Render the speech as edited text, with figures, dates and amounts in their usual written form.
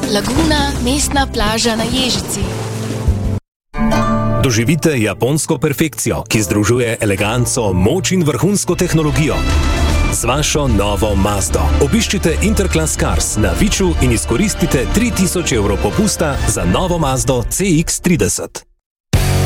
Laguna, mestna plaža na Ježici. Doživite japonsko perfekcijo, ki združuje eleganco, moč in vrhunsko tehnologijo. Z vašo novo Mazdo. Obiščite Interclass Cars na Viču in izkoristite 3000 € popusta za novo Mazdo CX-30.